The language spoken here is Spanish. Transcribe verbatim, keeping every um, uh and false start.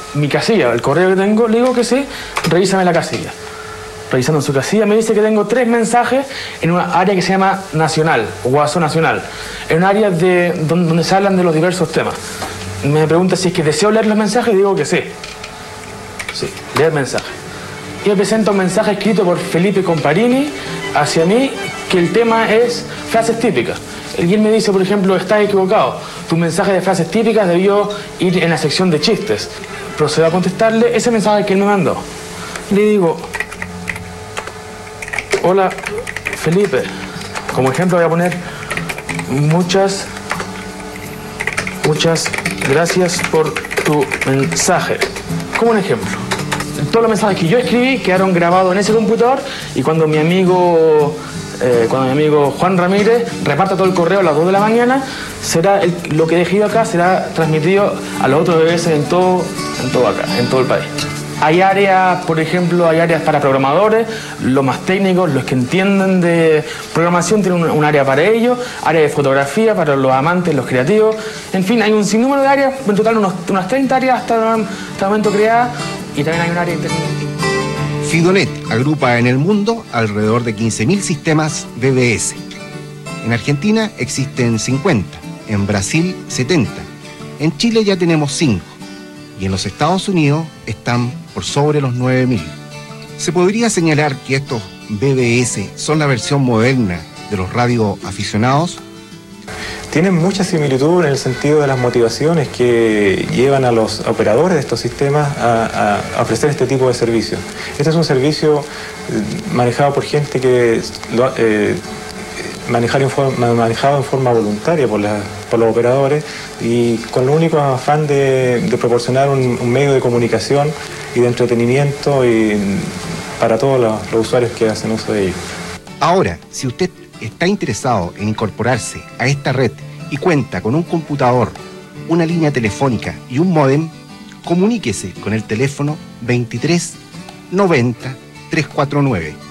mi casilla, el correo que tengo, le digo que sí, revísame la casilla. Revisando su casilla me dice que tengo tres mensajes en una área que se llama nacional, o WhatsApp nacional, en un área de, donde, donde se hablan de los diversos temas. Me pregunta si es que deseo leer los mensajes y digo que sí. Sí, leer mensajes. Y me presenta un mensaje escrito por Felipe Comparini hacia mí, que el tema es frases típicas. Y él me dice, por ejemplo, estás equivocado. Tu mensaje de frases típicas debió ir en la sección de chistes. Procedo a contestarle ese mensaje que él me mandó. Le digo, hola, Felipe. Como ejemplo voy a poner muchas, muchas gracias por tu mensaje. Como un ejemplo. Todos los mensajes que yo escribí quedaron grabados en ese computador y cuando mi amigo, eh, cuando mi amigo Juan Ramírez reparta todo el correo a las dos de la mañana, será el, lo que dejé yo acá será transmitido a los otros B B S en todo, en todo acá, en todo el país. Hay áreas, por ejemplo, hay áreas para programadores, los más técnicos, los que entienden de programación tienen un, un área para ellos, área de fotografía para los amantes, los creativos, en fin, hay un sinnúmero de áreas, en total unos, unas treinta áreas hasta, hasta el momento creadas. Y también hay un área interna. Fidonet agrupa en el mundo alrededor de quince mil sistemas B B S. En Argentina existen cincuenta, en Brasil setenta, en Chile ya tenemos cinco y en los Estados Unidos están por sobre los nueve mil. Se podría señalar que estos B B S son la versión moderna de los radioaficionados. Tienen mucha similitud en el sentido de las motivaciones que llevan a los operadores de estos sistemas a, a ofrecer este tipo de servicios. Este es un servicio manejado por gente que lo, eh, manejar en forma, manejado en forma voluntaria por, la, por los operadores y con el único afán de, de proporcionar un, un medio de comunicación y de entretenimiento y para todos los, los usuarios que hacen uso de ello. Ahora, si usted está interesado en incorporarse a esta red y cuenta con un computador, una línea telefónica y un módem, comuníquese con el teléfono veintitrés noventa trescientos cuarenta y nueve.